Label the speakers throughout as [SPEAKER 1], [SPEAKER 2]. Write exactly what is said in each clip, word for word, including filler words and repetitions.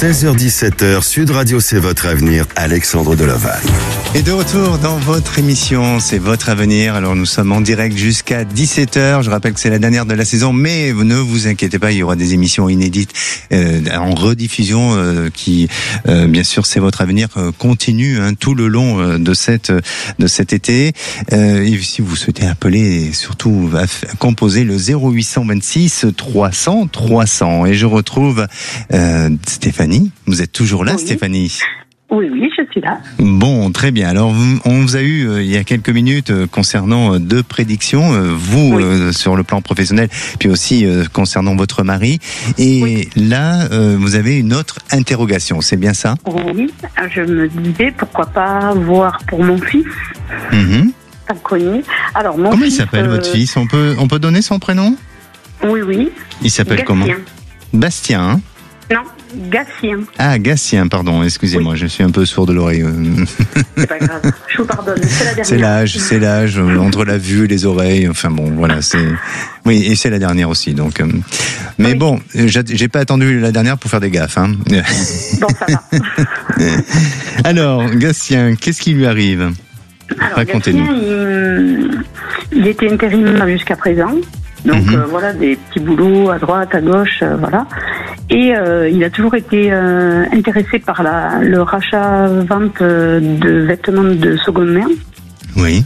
[SPEAKER 1] seize heures dix-sept heures, Sud Radio, c'est votre avenir, Alexandre Deloval.
[SPEAKER 2] Et de retour dans votre émission, c'est votre avenir. Alors nous sommes en direct jusqu'à dix-sept heures. Je rappelle que c'est la dernière de la saison, mais ne vous inquiétez pas, il y aura des émissions inédites euh, en rediffusion euh, qui, euh, bien sûr, c'est votre avenir, euh, continue hein, tout le long euh, de cette de cet été. Euh, et si vous souhaitez appeler, et surtout à, à composer le zéro huit cent vingt-six trois cents trois cents. Et je retrouve euh, Stéphanie. Vous êtes toujours là, oui. Stéphanie?
[SPEAKER 3] Oui, oui, je suis là.
[SPEAKER 2] Bon, très bien. Alors, on vous a eu euh, il y a quelques minutes euh, concernant euh, deux prédictions, euh, vous oui. euh, sur le plan professionnel, puis aussi euh, concernant votre mari. Et oui. là, euh, vous avez une autre interrogation, c'est bien ça?
[SPEAKER 3] Oui, je me disais pourquoi pas voir pour mon fils.
[SPEAKER 2] Mm-hmm.
[SPEAKER 3] Inconnu. Alors, mon
[SPEAKER 2] Comment
[SPEAKER 3] fils,
[SPEAKER 2] il s'appelle
[SPEAKER 3] euh...
[SPEAKER 2] votre fils? On peut, on peut donner son prénom?
[SPEAKER 3] Oui, oui.
[SPEAKER 2] Il s'appelle
[SPEAKER 3] Gatien.
[SPEAKER 2] Comment? Bastien, hein?
[SPEAKER 3] Non, Gatien.
[SPEAKER 2] Ah, Gatien, pardon, excusez-moi, oui. je suis un peu sourd de l'oreille.
[SPEAKER 3] C'est pas grave, je vous pardonne, c'est la dernière.
[SPEAKER 2] C'est l'âge, c'est l'âge, entre la vue et les oreilles, enfin bon, voilà, c'est... Oui, et c'est la dernière aussi, donc... Mais oui. bon, j'ai pas attendu la dernière pour faire des gaffes, hein.
[SPEAKER 3] Bon, ça va.
[SPEAKER 2] Alors, Gatien, qu'est-ce qui lui arrive?
[SPEAKER 3] Alors,
[SPEAKER 2] racontez-nous.
[SPEAKER 3] Gatien, il, il était intérimaire jusqu'à présent. Donc mm-hmm. euh, voilà, des petits boulots à droite, à gauche, euh, voilà. Et euh, il a toujours été euh, intéressé par la, le rachat-vente de vêtements de seconde main.
[SPEAKER 2] Oui.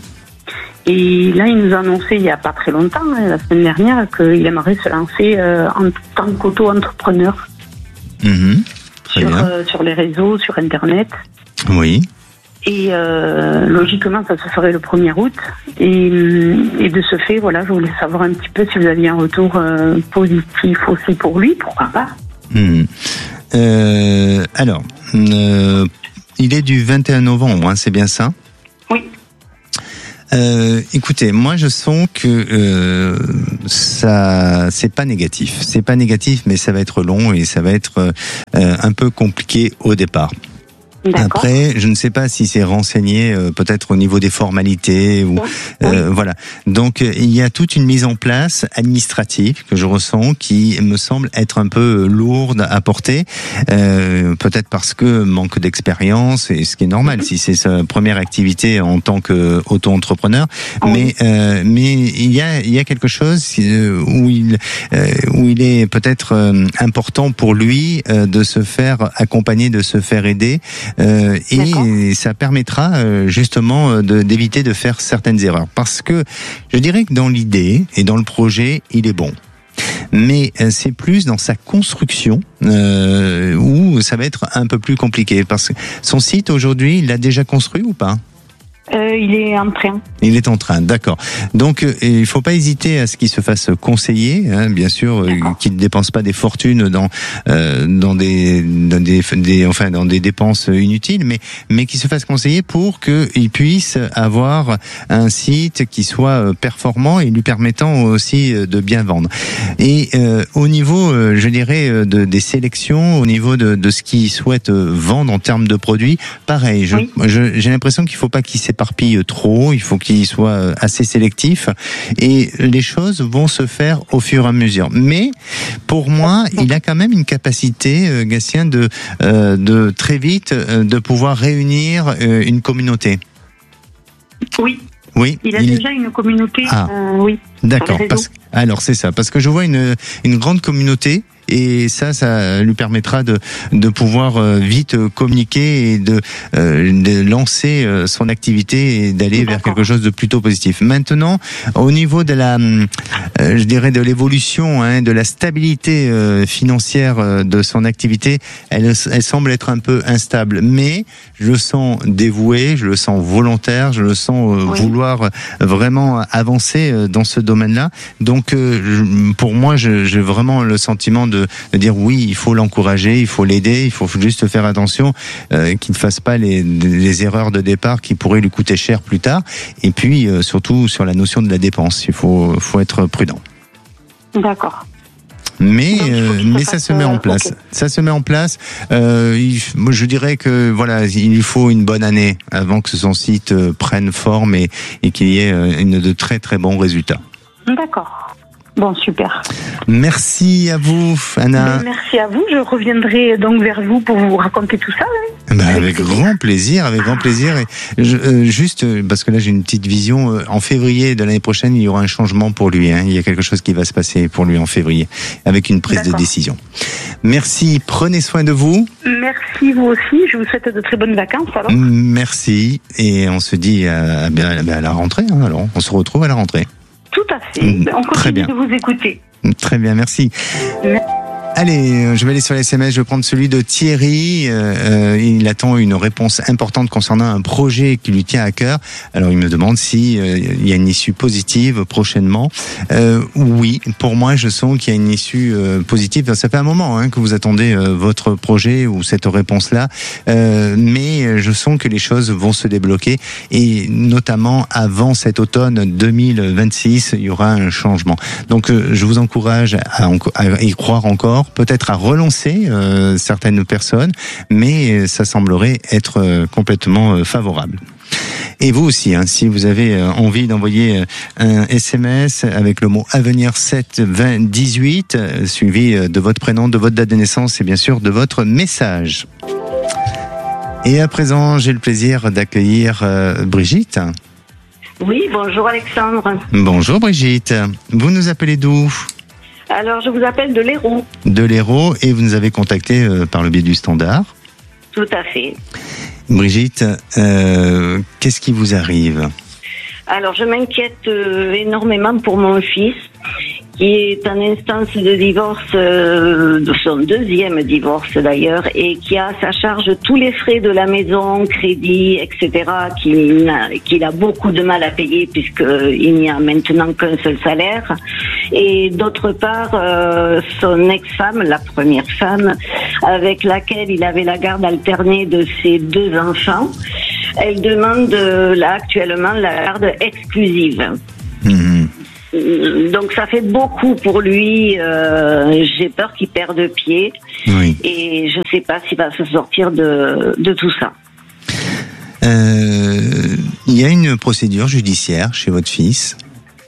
[SPEAKER 3] Et là, il nous a annoncé il n'y a pas très longtemps, la semaine dernière, qu'il aimerait se lancer euh, en tant qu'auto-entrepreneur.
[SPEAKER 2] Mm-hmm.
[SPEAKER 3] Sur, euh, sur les réseaux, sur Internet.
[SPEAKER 2] Oui.
[SPEAKER 3] Et euh, logiquement, ça se ferait le premier août. Et, et de ce fait, voilà, je voulais savoir un petit peu si vous aviez un retour euh, positif aussi pour lui, pourquoi pas.
[SPEAKER 2] Mmh. Euh, alors, euh, il est du vingt et un novembre, hein, c'est bien ça?
[SPEAKER 3] Oui.
[SPEAKER 2] Euh, écoutez, moi je sens que euh, ça, c'est pas négatif. C'est pas négatif, mais ça va être long et ça va être euh, un peu compliqué au départ.
[SPEAKER 3] D'accord.
[SPEAKER 2] Après, je ne sais pas si c'est renseigné euh, peut-être au niveau des formalités ou
[SPEAKER 3] oui.
[SPEAKER 2] euh, voilà. Donc euh, il y a toute une mise en place administrative que je ressens qui me semble être un peu lourde à porter, euh, peut-être parce que manque d'expérience et ce qui est normal mm-hmm. si c'est sa première activité en tant qu'auto-entrepreneur.
[SPEAKER 3] Oui.
[SPEAKER 2] Mais euh, mais il y a il y a quelque chose où il euh, où il est peut-être euh, important pour lui euh, de se faire accompagner, de se faire aider. Euh, et D'accord. ça permettra euh, justement de, d'éviter de faire certaines erreurs. Parce que je dirais que dans l'idée et dans le projet, il est bon. Mais euh, c'est plus dans sa construction euh, où ça va être un peu plus compliqué. Parce que son site aujourd'hui, il l'a déjà construit ou pas ?
[SPEAKER 3] Euh, il est en train.
[SPEAKER 2] Il est en train, d'accord. Donc, euh, il faut pas hésiter à ce qu'il se fasse conseiller, hein, bien sûr, euh, qu'il ne dépense pas des fortunes dans euh, dans des dans des, des enfin dans des dépenses inutiles, mais mais qu'il se fasse conseiller pour qu'il puisse avoir un site qui soit performant et lui permettant aussi de bien vendre. Et euh, au niveau, euh, je dirais, de des sélections, au niveau de de ce qu'il souhaite vendre en termes de produits, pareil. Je, oui. je j'ai l'impression qu'il faut pas qu'il s'éparpille trop, il faut qu'il soit assez sélectif et les choses vont se faire au fur et à mesure. Mais pour moi, il a quand même une capacité, euh, Gatien, de, euh, de très vite euh, de pouvoir réunir euh, une communauté.
[SPEAKER 3] Oui.
[SPEAKER 2] Oui.
[SPEAKER 3] Il a
[SPEAKER 2] il...
[SPEAKER 3] déjà une communauté.
[SPEAKER 2] Ah.
[SPEAKER 3] Euh, oui.
[SPEAKER 2] D'accord. Parce... Alors c'est ça, parce que je vois une une grande communauté. Et ça, ça lui permettra de de pouvoir vite communiquer et de, euh, de lancer son activité et d'aller vers quelque chose de plutôt positif. Maintenant, au niveau de la, euh, je dirais de l'évolution, hein, de la stabilité euh, financière de son activité, elle, elle semble être un peu instable. Mais je le sens dévoué, je le sens volontaire, je le sens euh, oui. vouloir vraiment avancer dans ce domaine-là. Donc, euh, pour moi, je, j'ai vraiment le sentiment de De, de dire oui, il faut l'encourager, il faut l'aider, il faut juste faire attention euh, qu'il ne fasse pas les, les erreurs de départ qui pourraient lui coûter cher plus tard. Et puis euh, surtout sur la notion de la dépense, il faut, faut être prudent.
[SPEAKER 3] D'accord.
[SPEAKER 2] Mais euh, mais ça se met en place. Okay. Ça se met en place. Euh, il, moi, je dirais que voilà, il lui faut une bonne année avant que son site euh, prenne forme et, et qu'il y ait euh, une, de très très bons résultats.
[SPEAKER 3] D'accord. Bon, super.
[SPEAKER 2] Merci à vous, Anna.
[SPEAKER 3] Ben, merci à vous. Je reviendrai donc vers vous pour vous raconter tout ça. Hein.
[SPEAKER 2] Ben, avec, avec grand plaisir, avec grand plaisir. Et je, euh, juste, parce que là, j'ai une petite vision. Euh, en février de l'année prochaine, il y aura un changement pour lui. Hein. Il y a quelque chose qui va se passer pour lui en février, avec une prise D'accord. de décision. Merci. Prenez soin de vous.
[SPEAKER 3] Merci, vous aussi. Je vous souhaite de très bonnes vacances. Alors.
[SPEAKER 2] Merci. Et on se dit à, à, à la rentrée. Hein, alors, on se retrouve à la rentrée.
[SPEAKER 3] Tout à fait. On continue de vous écouter.
[SPEAKER 2] Très bien, merci.
[SPEAKER 3] merci.
[SPEAKER 2] Allez, je vais aller sur les S M S, je vais prendre celui de Thierry. Euh, il attend une réponse importante concernant un projet qui lui tient à cœur. Alors, il me demande si euh, il y a une issue positive prochainement. Euh, oui, pour moi, je sens qu'il y a une issue euh, positive. Ça fait un moment hein, que vous attendez euh, votre projet ou cette réponse-là, euh, mais je sens que les choses vont se débloquer et notamment avant cet automne deux mille vingt-six, il y aura un changement. Donc, euh, je vous encourage à, à y croire encore. Peut-être à relancer euh, certaines personnes, mais ça semblerait être euh, complètement euh, favorable. Et vous aussi, hein, si vous avez euh, envie d'envoyer euh, un S M S avec le mot avenir sept vingt dix-huit, euh, suivi euh, de votre prénom, de votre date de naissance et bien sûr de votre message. Et à présent, j'ai le plaisir d'accueillir euh, Brigitte.
[SPEAKER 3] Oui, bonjour Alexandre.
[SPEAKER 2] Bonjour Brigitte. Vous nous appelez d'où ?
[SPEAKER 3] Alors, je vous appelle de l'Hérault.
[SPEAKER 2] De l'Hérault, et vous nous avez contacté euh, par le biais du standard.
[SPEAKER 3] Tout à fait.
[SPEAKER 2] Brigitte, euh, qu'est-ce qui vous arrive ?
[SPEAKER 3] Alors, je m'inquiète euh, énormément pour mon fils, qui est en instance de divorce, euh, de son deuxième divorce d'ailleurs, et qui a à sa charge tous les frais de la maison, crédit, et cetera, qu'il a, qu'il a beaucoup de mal à payer puisqu'il n'y a maintenant qu'un seul salaire. Et d'autre part, euh, son ex-femme, la première femme, avec laquelle il avait la garde alternée de ses deux enfants, elle demande euh, là actuellement la garde exclusive. Mmh. Donc ça fait beaucoup pour lui. Euh, j'ai peur qu'il perde pied. Oui. Et je ne sais pas s'il va se sortir de, de tout ça.
[SPEAKER 2] Euh, il y a une procédure judiciaire chez votre fils.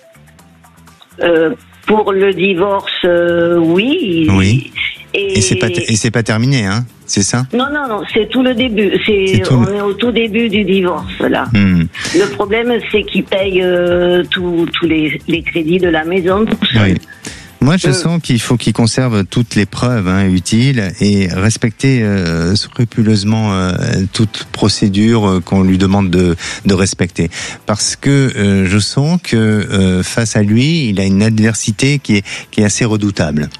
[SPEAKER 3] Euh, pour le divorce, euh, oui.
[SPEAKER 2] Oui. Et, et c'est pas et c'est pas terminé, hein, c'est ça ?
[SPEAKER 3] Non, non, non, c'est tout le début. C'est, c'est on le... est au tout début du divorce là. Mmh. Le problème, c'est qu'il paye euh, tous tous les, les crédits de la maison tout seul. Oui.
[SPEAKER 2] Moi, je euh... sens qu'il faut qu'il conserve toutes les preuves hein, utiles et respecter euh, scrupuleusement euh, toute procédure euh, qu'on lui demande de, de respecter. Parce que euh, je sens que euh, face à lui, il a une adversité qui est qui est assez redoutable.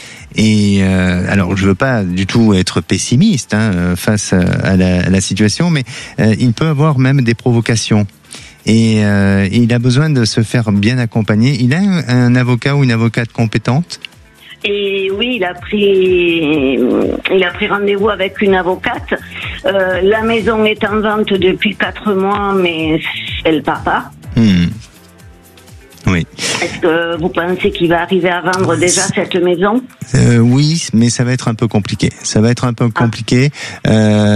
[SPEAKER 2] Et euh, alors, je veux pas du tout être pessimiste hein, face à la, à la situation, mais euh, il peut avoir même des provocations. Et euh, il a besoin de se faire bien accompagner. Il a un, un avocat ou une avocate compétente ?
[SPEAKER 3] Et oui, il a pris, il a pris rendez-vous avec une avocate. Euh, la maison est en vente depuis quatre mois, mais elle part pas. Hmm.
[SPEAKER 2] Oui.
[SPEAKER 3] Est-ce que vous pensez qu'il va arriver à vendre déjà cette maison ?
[SPEAKER 2] euh, Oui, mais ça va être un peu compliqué. Ça va être un peu compliqué. Ah.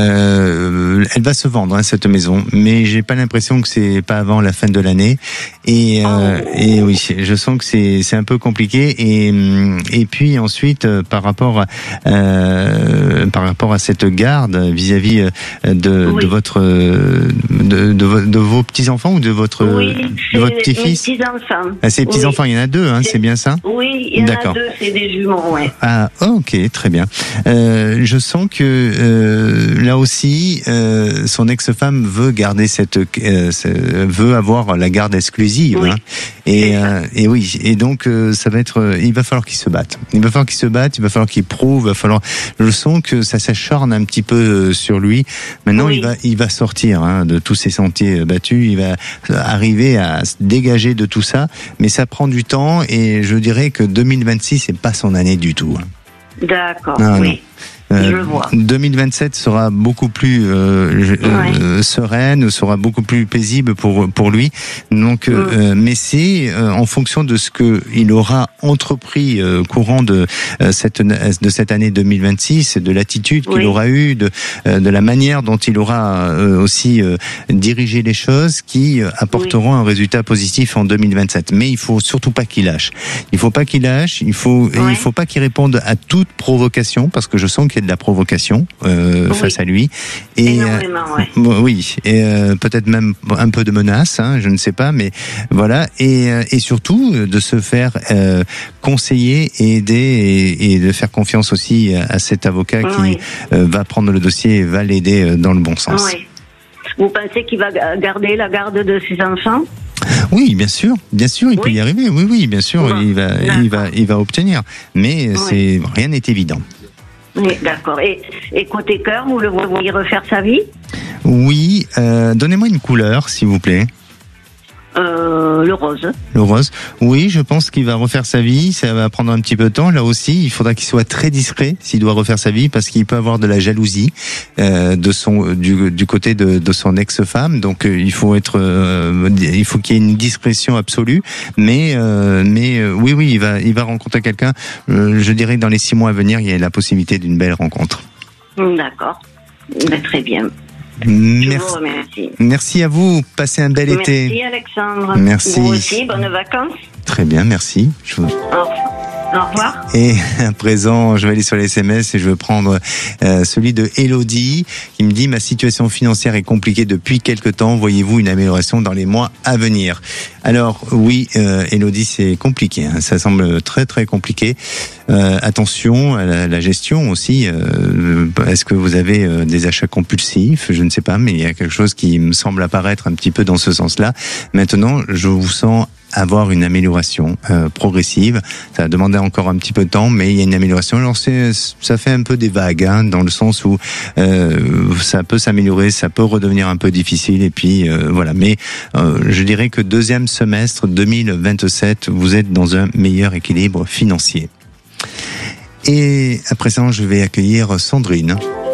[SPEAKER 2] Euh, elle va se vendre hein, cette maison, mais j'ai pas l'impression que c'est pas avant la fin de l'année. Et, euh, oh. et oui, je sens que c'est c'est un peu compliqué. Et et puis ensuite euh, par rapport à, euh, par rapport à cette garde vis-à-vis de oui. de votre de, de, de, de vos petits enfants ou de votre
[SPEAKER 3] oui,
[SPEAKER 2] de votre petit-fils.
[SPEAKER 3] Mes petits-enfants.
[SPEAKER 2] Ah, ces petits-enfants, oui. Il y en a deux, hein, c'est, c'est bien ça ?
[SPEAKER 3] Oui, il y en D'accord. a deux, c'est des jumeaux, ouais.
[SPEAKER 2] Ah, ok, très bien. Euh, je sens que euh, là aussi, euh, son ex-femme veut garder cette, euh, veut avoir la garde exclusive. Oui. Hein, et, euh, et oui, et donc euh, ça va être, il va falloir qu'il se batte. Il va falloir qu'il se batte, il va falloir qu'il prouve, il va falloir. Je sens que ça s'acharne un petit peu sur lui. Maintenant, oui. il va, il va sortir hein, de tous ces sentiers battus. Il va arriver à se dégager de tout ça. Mais ça prend du temps et je dirais que deux mille vingt-six c'est pas son année du tout.
[SPEAKER 3] D'accord,
[SPEAKER 2] non,
[SPEAKER 3] oui. Euh, Je le vois.
[SPEAKER 2] deux mille vingt-sept sera beaucoup plus euh, ouais. euh, sereine, sera beaucoup plus paisible pour pour lui. Donc, mm. euh, mais c'est euh, en fonction de ce que il aura entrepris euh, courant de euh, cette de cette année deux mille vingt-six, de l'attitude qu'il oui. aura eu, de euh, de la manière dont il aura euh, aussi euh, dirigé les choses, qui euh, apporteront oui. un résultat positif en deux mille vingt-sept. Mais il faut surtout pas qu'il lâche. Il faut pas qu'il lâche. Il faut oui. il faut pas qu'il réponde à toute provocation, parce que je sens qu'il y a de la provocation euh, oui. face à lui.
[SPEAKER 3] Et énormément, ouais.
[SPEAKER 2] euh, oui, et euh, peut-être même un peu de menace, hein, je ne sais pas, mais voilà. Et et surtout de se faire euh, conseiller et aider et, et de faire confiance aussi à cet avocat
[SPEAKER 3] oui.
[SPEAKER 2] qui euh, va prendre le dossier et va l'aider dans le bon sens.
[SPEAKER 3] Oui. Vous pensez qu'il va garder la garde de ses enfants ?
[SPEAKER 2] Oui, bien sûr, bien sûr, il oui. peut y arriver. Oui, oui, bien sûr, bon, il va,
[SPEAKER 3] d'accord.
[SPEAKER 2] il va, il va obtenir. Mais oui. c'est rien n'est évident.
[SPEAKER 3] Oui, d'accord. Et, et côté cœur, vous le voyez refaire sa vie ?
[SPEAKER 2] Oui. Euh, donnez-moi une couleur, s'il vous plaît.
[SPEAKER 3] Euh, le rose.
[SPEAKER 2] Le rose. Oui, je pense qu'il va refaire sa vie. Ça va prendre un petit peu de temps. Là aussi, il faudra qu'il soit très discret s'il doit refaire sa vie, parce qu'il peut avoir de la jalousie euh, de son du, du côté de, de son ex-femme. Donc, euh, il faut être, euh, il faut qu'il y ait une discrétion absolue. Mais, euh, mais euh, oui, oui, il va, il va rencontrer quelqu'un. Euh, je dirais que dans les six mois à venir, il y a la possibilité d'une belle rencontre.
[SPEAKER 3] D'accord. Ben, très bien.
[SPEAKER 2] Merci.
[SPEAKER 3] Je vous remercie.
[SPEAKER 2] Merci à vous. Passez un bel
[SPEAKER 3] merci
[SPEAKER 2] été.
[SPEAKER 3] Merci Alexandre.
[SPEAKER 2] Merci.
[SPEAKER 3] Vous aussi, bonnes vacances.
[SPEAKER 2] Très bien, merci. Je vous...
[SPEAKER 3] Au revoir.
[SPEAKER 2] Et à présent, je vais aller sur les S M S et je vais prendre euh, celui de Elodie qui me dit: ma situation financière est compliquée depuis quelque temps. Voyez-vous une amélioration dans les mois à venir? Alors oui, euh, Elodie, c'est compliqué. Hein. Ça semble très très compliqué. Euh, attention à la, la gestion aussi. Euh, est-ce que vous avez euh, des achats compulsifs? Je ne sais pas, mais il y a quelque chose qui me semble apparaître un petit peu dans ce sens-là. Maintenant, je vous sens avoir une amélioration euh, progressive. Ça va demander encore un petit peu de temps, mais il y a une amélioration. Alors c'est, ça fait un peu des vagues, hein, dans le sens où euh, ça peut s'améliorer, ça peut redevenir un peu difficile, et puis euh, voilà. Mais euh, je dirais que deuxième semestre deux mille vingt-sept, vous êtes dans un meilleur équilibre financier. Et à présent, je vais accueillir Sandrine.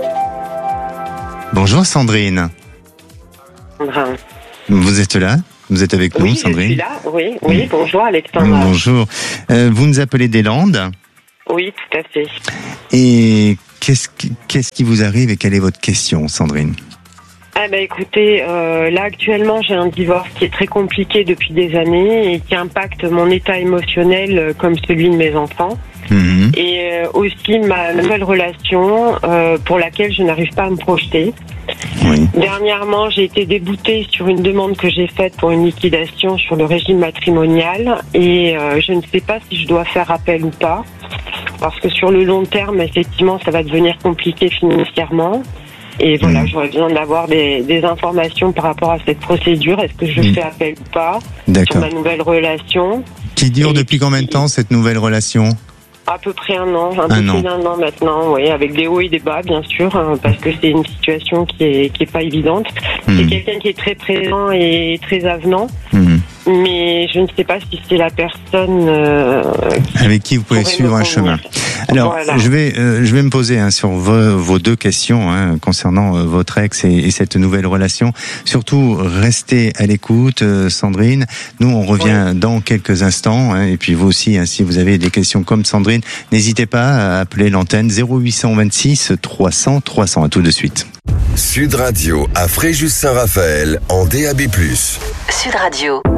[SPEAKER 2] Bonjour Sandrine.
[SPEAKER 4] Bonjour.
[SPEAKER 2] Vous êtes là ? Vous êtes avec nous,
[SPEAKER 4] oui,
[SPEAKER 2] Sandrine?
[SPEAKER 4] Oui, je suis là, oui, oui, bonjour Alexandre.
[SPEAKER 2] Bonjour. Euh, vous nous appelez des Landes?
[SPEAKER 4] Oui, tout à fait.
[SPEAKER 2] Et qu'est-ce qui, qu'est-ce qui vous arrive et quelle est votre question, Sandrine?
[SPEAKER 4] Ah ben écoutez, euh, là actuellement j'ai un divorce qui est très compliqué depuis des années et qui impacte mon état émotionnel euh, comme celui de mes enfants. Mmh. Et euh, aussi ma nouvelle relation euh, pour laquelle je n'arrive pas à me projeter.
[SPEAKER 2] Oui.
[SPEAKER 4] Dernièrement, j'ai été déboutée sur une demande que j'ai faite pour une liquidation sur le régime matrimonial et euh, je ne sais pas si je dois faire appel ou pas, parce que sur le long terme, effectivement, ça va devenir compliqué financièrement. Et voilà, mmh. j'aurais besoin d'avoir des, des informations par rapport à cette procédure. Est-ce que je mmh. fais appel ou pas sur ma nouvelle relation?
[SPEAKER 2] Qui dure et depuis combien de temps cette nouvelle relation?
[SPEAKER 4] À peu près un an, un, un peu
[SPEAKER 2] an.
[SPEAKER 4] plus d'un an maintenant, oui, avec des hauts et des bas, bien sûr, hein, parce que c'est une situation qui est qui est pas évidente. Mmh. C'est quelqu'un qui est très présent et très avenant, mmh. mais je ne sais pas si c'est la personne euh, qui
[SPEAKER 2] avec qui vous pouvez suivre un chemin. Alors, voilà. je vais euh, je vais me poser hein, sur vos, vos deux questions hein, concernant euh, votre ex et, et cette nouvelle relation. Surtout, restez à l'écoute, euh, Sandrine. Nous, on revient oui. dans quelques instants, hein, et puis vous aussi, hein, si vous avez des questions comme Sandrine, n'hésitez pas à appeler l'antenne zéro huit cent vingt-six trois cents trois cents. À tout de suite.
[SPEAKER 1] Sud Radio à Fréjus-Saint-Raphaël en D A B plus.
[SPEAKER 5] Sud Radio.